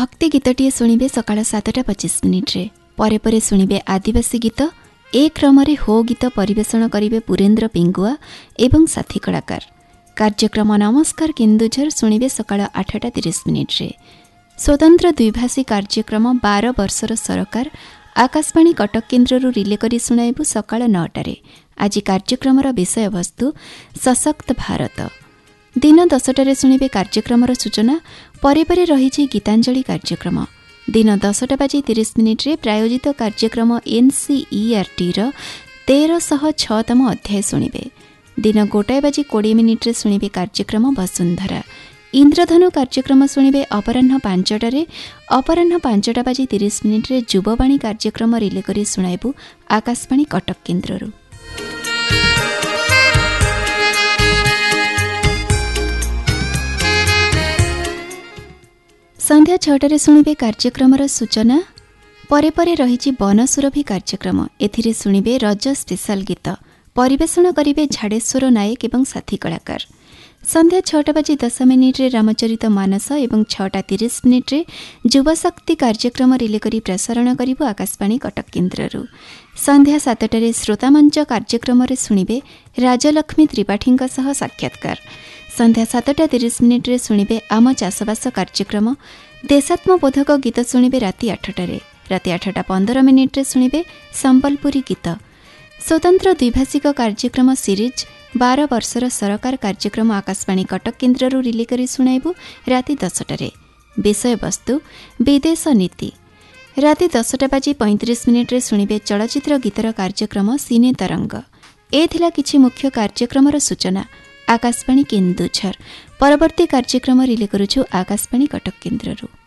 भक्ति गीतटिए शुणिबे सकाळ 7:25 रे। परे परे शुणिबे आदिवासी गीत। ए क्रमरे हो गीत परिवेषण करिबे पुरेन्द्र पिंगुआ एवं साथी कलाकार। कार्यक्रम नमस्कार केन्दुझर शुणिबे सकाळ 8:30 रे। स्वतंत्र द्विभाषी कार्यक्रम 12 वर्षर सरकार आकाशवाणी कटक केन्द्ररू रिले करी शुणाइबु सकाळ 9 आज कार्यक्रमर विषय वस्तु सशक्त भारत। दिन 10 शुणिबे कार्यक्रमर सूचना। परे परे रहिछि गीतांजलि कार्यक्रम। दिन 10:30 रे प्रायोजित कार्यक्रम NCERT र 1306तम अध्याय शुणिबे। दिन 1:20 रे शुणिबे कार्यक्रम वसुंधरा। इंद्रधनु कार्यक्रम शुणिबे अपराह्न 5 अपराह्न 5:30 रे युववाणी कार्यक्रम रिले करी शुणाइबु आकाशवाणी कटक केन्द्ररू। संध्या 6 शुणिबे कार्यक्रमर सूचना। परे परे रहिछि बनसुरभि कार्यक्रम। एथिरे शुणिबे रज स्पेशल गीत परिवेषण करिबे झाडेश्वर नायक एवं साथी कलाकार। संध्या 6:10 रे रामचरित मानस एवं 6:30 रे युवशक्ति कार्यक्रम रिले करी प्रसारण करिबो आकाशवाणी कटक केन्द्ररू। संध्या 7 रे श्रोतामंच कार्यक्रम रे शुणिबे राजलक्ष्मी त्रिपाठीଙ୍କ सह साक्षात्कार। संध्या 7:30 रे शुणिबे आम चाषबास कार्यक्रम। देशात्मबोधक गीत शुणिबे राति 8 रे। राति 8:15 रे शुणिबे संबलपुरी गीत। स्वतंत्र द्विभाषिक कार्यक्रम सीरीज 12 वर्षर सरकार कार्यक्रम आकाशवाणी कटक केन्द्ररू रिले करी शुणाइबु राति 10 रे। विषय वस्तु विदेश नीति। राति 10:35 रे शुणिबे चलचित्र गीतर कार्यक्रम सिने तरंग। एथिला किछि मुख्य कार्यक्रमर सूचना। आकाशवाणी केन्दुझर। परवर्ती कार्यक्रम रिले करुछु आकाशवाणी कटक केन्द्ररू।